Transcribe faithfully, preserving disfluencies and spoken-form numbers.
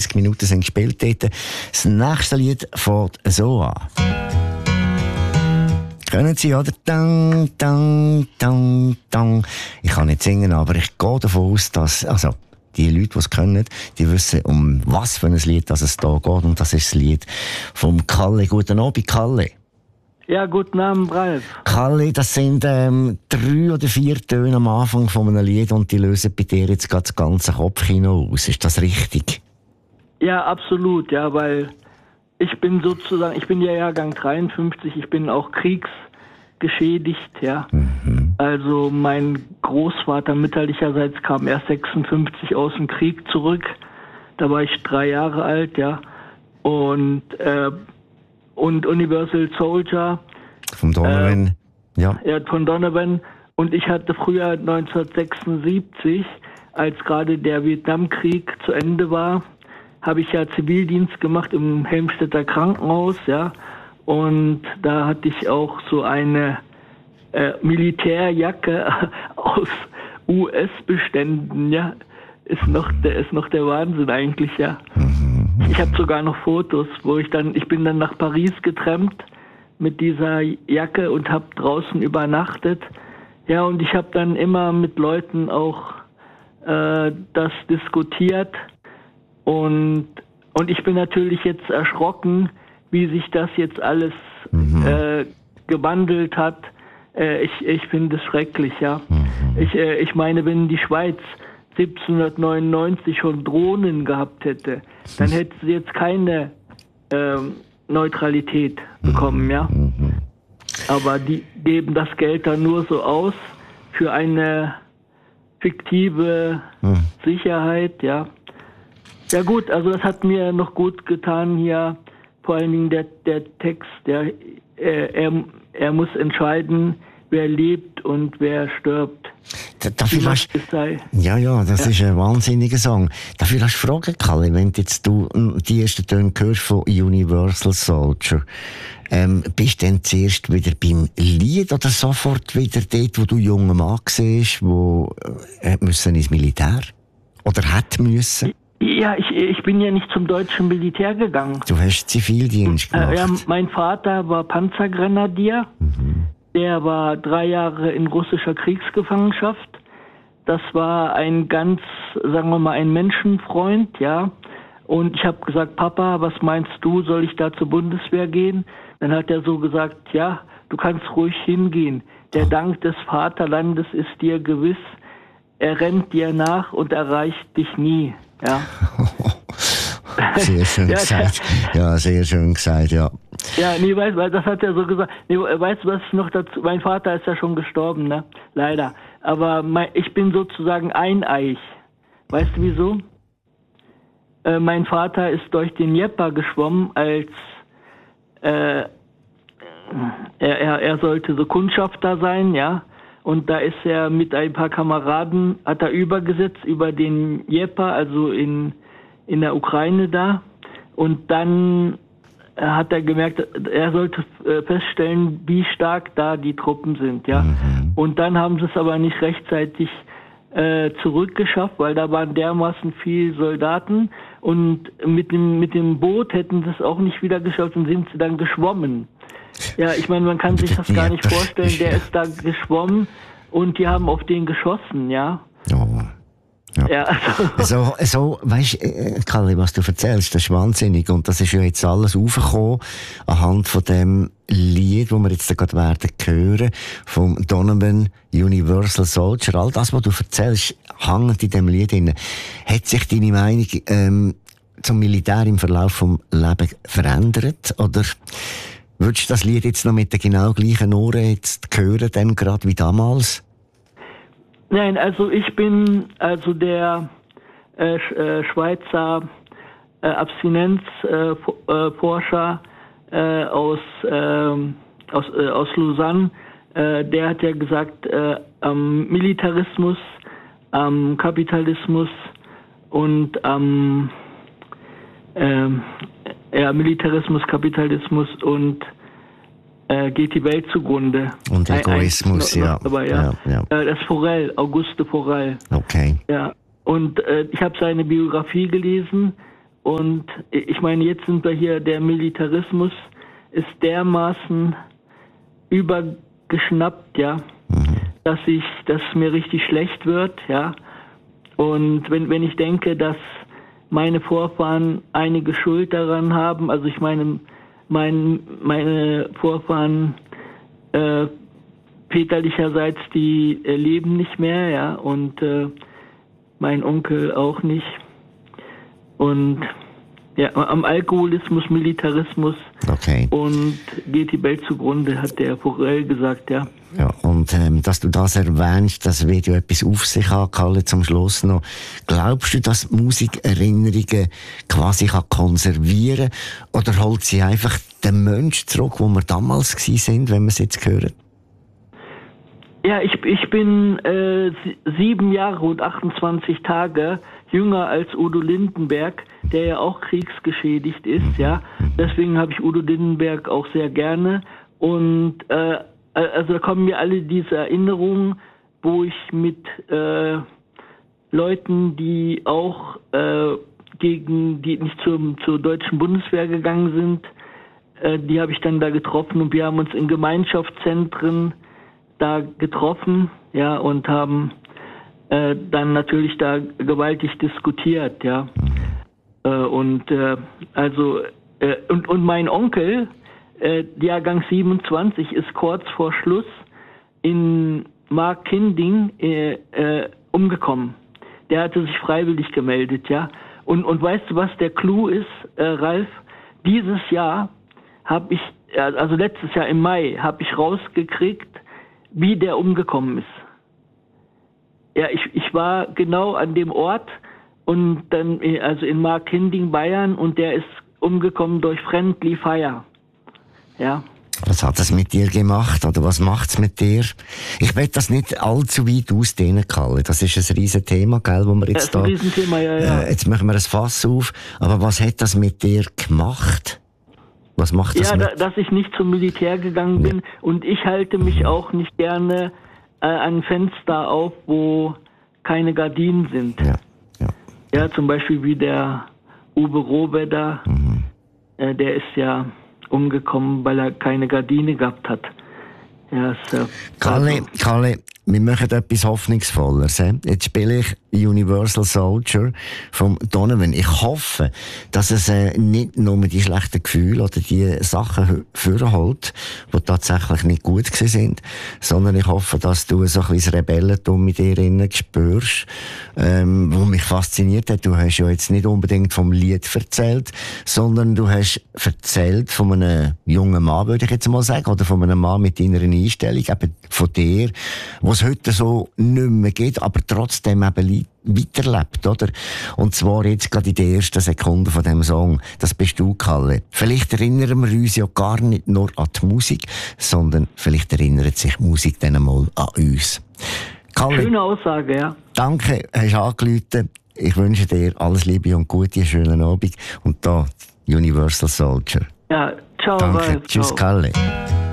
vierzig Minuten sind gespielt dort. Das nächste Lied fängt so an. Können Sie, oder? Dang, dang, dang, dang. Ich kann nicht singen, aber ich gehe davon aus, dass, also, die Leute, die es können, die wissen, um was für ein Lied das es da geht. Und das ist das Lied vom Kalle. Guten Abend, Kalle. Ja, guten Abend, Ralf. Kalle, das sind ähm, drei oder vier Töne am Anfang von einem Lied und die lösen bei dir jetzt gerade das ganze Kopfkino aus. Ist das richtig? Ja, absolut, ja, weil ich bin sozusagen, ich bin ja Jahrgang dreiundfünfzig, ich bin auch kriegsgeschädigt, ja. Mhm. Also mein Großvater mütterlicherseits kam erst sechsundfünfzig aus dem Krieg zurück. Da war ich drei Jahre alt, ja. Und äh, und Universal Soldier. Von Donovan, äh, ja. Ja, von Donovan. Und ich hatte früher neunzehnhundertsechsundsiebzig, als gerade der Vietnamkrieg zu Ende war, habe ich ja Zivildienst gemacht im Helmstedter Krankenhaus, ja. Und da hatte ich auch so eine äh, Militärjacke aus U S-Beständen, ja. Ist noch der, ist noch der Wahnsinn eigentlich, ja. Ich habe sogar noch Fotos, wo ich dann, ich bin dann nach Paris getrampt mit dieser Jacke und habe draußen übernachtet. Ja, und ich habe dann immer mit Leuten auch äh, das diskutiert. Und, und ich bin natürlich jetzt erschrocken, wie sich das jetzt alles mhm. äh, gewandelt hat. Äh, ich ich finde es schrecklich, ja. Mhm. Ich, äh, ich meine, wenn die Schweiz siebzehnhundertneunundneunzig schon Drohnen gehabt hätte, dann hätte sie jetzt keine ähm, Neutralität bekommen, ja. Mhm. Aber die geben das Geld dann nur so aus für eine fiktive mhm. Sicherheit, ja. Ja gut, also das hat mir noch gut getan hier, vor allen Dingen der, der Text, der, äh, er, er muss entscheiden, wer lebt und wer stirbt. Darf ich was? Ja, ja, das ja. ist ein wahnsinniger Song. Darf ich was fragen, Kalle, wenn jetzt du die ersten Töne hörst von Universal Soldier, ähm, bist du dann zuerst wieder beim Lied oder sofort wieder dort, wo du junger Mann warst, wo äh, müssen ins Militär? Oder hätte müssen? Ja, ich, ich bin ja nicht zum deutschen Militär gegangen. Du hast Zivildienst gemacht. Äh, ja, mein Vater war Panzergrenadier. Mhm. Der war drei Jahre in russischer Kriegsgefangenschaft. Das war ein ganz, sagen wir mal, ein Menschenfreund, ja. Und ich habe gesagt, Papa, was meinst du, soll ich da zur Bundeswehr gehen? Dann hat er so gesagt, ja, du kannst ruhig hingehen. Der Dank des Vaterlandes ist dir gewiss. Er rennt dir nach und erreicht dich nie, ja. Sehr schön ja, gesagt. Ja, sehr schön gesagt, ja. Ja, nee, weißt du, das hat er so gesagt. Nee, weißt du, was ich noch dazu, mein Vater ist ja schon gestorben, ne? Leider. Aber mein, ich bin sozusagen eineich. Weißt du wieso? Äh, mein Vater ist durch den Dnepr geschwommen, als äh, er, er, er sollte so Kundschafter sein, ja. Und da ist er mit ein paar Kameraden, hat er übergesetzt über den Dnepr, also in in der Ukraine da, und dann hat er gemerkt, er sollte feststellen, wie stark da die Truppen sind, ja. Mhm. Und dann haben sie es aber nicht rechtzeitig äh, zurückgeschafft, weil da waren dermaßen viele Soldaten, und mit dem mit dem Boot hätten sie es auch nicht wieder geschafft und sind sie dann geschwommen. Ja, ich meine, man kann sich das gar nicht vorstellen, der ist da geschwommen und die haben auf den geschossen, ja. Oh. Ja. Ja, also. so, so, weißt du, Kalle, was du erzählst, das ist wahnsinnig. Und das ist ja jetzt alles aufgekommen anhand von dem Lied, das wir jetzt gerade werden hören, vom Donovan Universal Soldier. All das, was du erzählst, hängt in dem Lied drin. Hat sich deine Meinung ähm, zum Militär im Verlauf vom Lebens verändert? Oder würdest du das Lied jetzt noch mit den genau gleichen Ohren jetzt hören, dann gerade wie damals? Nein, also ich bin also der äh, äh, Schweizer äh, Abstinenzforscher äh, äh, aus, äh, aus, äh, aus Lausanne. Äh, der hat ja gesagt, äh, am Militarismus, am Kapitalismus und am äh, ja, Militarismus, Kapitalismus und äh, geht die Welt zugrunde. Und Egoismus, ein, ein, ja. Aber, ja. ja, ja. Äh, das Forel, Auguste Forel. Okay. Ja. Und äh, ich habe seine Biografie gelesen Und ich meine, jetzt sind wir hier, der Militarismus ist dermaßen übergeschnappt, ja, mhm. dass ich, dass mir richtig schlecht wird, ja. Und wenn, wenn ich denke, dass meine Vorfahren einige Schuld daran haben, also ich meine, mein, meine Vorfahren äh, väterlicherseits, die äh, leben nicht mehr, ja, und äh, mein Onkel auch nicht. Und ja, am Alkoholismus, Militarismus okay. und geht die Welt zugrunde, hat der Forel gesagt, ja. Ja, und ähm, dass du das erwähnst, das wird ja etwas auf sich haben, Kalle, zum Schluss noch. Glaubst du, dass Musik Erinnerungen quasi kann konservieren oder holt sie einfach den Menschen zurück, wo wir damals gsi sind, wenn wir es jetzt hören? Ja, ich, ich bin äh, sieben Jahre und achtundzwanzig Tage jünger als Udo Lindenberg, der ja auch kriegsgeschädigt ist, ja. Deswegen habe ich Udo Lindenberg auch sehr gerne. Und äh, also da kommen mir alle diese Erinnerungen, wo ich mit äh, Leuten, die auch äh, gegen, die nicht zum, zur deutschen Bundeswehr gegangen sind, äh, die habe ich dann da getroffen und wir haben uns in Gemeinschaftszentren da getroffen, ja, und haben äh, dann natürlich da gewaltig diskutiert, ja. Äh, und äh, also äh, und und mein Onkel, äh, Jahrgang siebenundzwanzig, ist kurz vor Schluss in Markkinding äh, äh, umgekommen. Der hatte sich freiwillig gemeldet, ja. Und und weißt du, was der Clou ist, äh, Ralf? Dieses Jahr habe ich, also letztes Jahr im Mai, habe ich rausgekriegt, wie der umgekommen ist. Ja, ich, ich war genau an dem Ort und dann, also in Markkinding, Bayern, und der ist umgekommen durch Friendly Fire. Ja. Was hat das mit dir gemacht, oder was macht's mit dir? Ich will das nicht allzu weit ausdehnen, Kalle. Das ist ein riesen Thema, gell, wo wir jetzt das ist ein da, Riesenthema, ja, ja. Äh, jetzt machen wir ein Fass auf. Aber was hat das mit dir gemacht? Was macht das ja, mit? Da, dass ich nicht zum Militär gegangen bin, ja. Und ich halte mich auch nicht gerne äh, an Fenster auf, wo keine Gardinen sind. Ja, ja. Ja, zum Beispiel wie der Uwe Rohwedder, mhm. äh, der ist ja umgekommen, weil er keine Gardine gehabt hat. Ja, so. Kalle, also. Kalle, wir machen etwas Hoffnungsvolles. He? Jetzt spiele ich Universal Soldier vom Donovan. Ich hoffe, dass es äh, nicht nur die schlechten Gefühle oder die Sachen vorholt, die tatsächlich nicht gut sind, sondern ich hoffe, dass du so ein bisschen Rebellentum mit dir innen spürst, ähm, wo mich fasziniert hat. Du hast ja jetzt nicht unbedingt vom Lied erzählt, sondern du hast erzählt von einem jungen Mann, würde ich jetzt mal sagen, oder von einem Mann mit deiner Einstellung, eben von dir, was heute so nicht mehr geht, aber trotzdem eben weiterlebt, oder? Und zwar jetzt gerade in den ersten Sekunden von dem Song. Das bist du, Kalle. Vielleicht erinnern wir uns ja gar nicht nur an die Musik, sondern vielleicht erinnert sich Musik dann einmal an uns. Kalle, schöne Aussage, ja. Danke, hast angerufen. Ich wünsche dir alles Liebe und Gute, einen schönen Abend. Und da, Universal Soldier. Ja, ciao, Danke. Ralf, Tschüss, ciao. Kalle.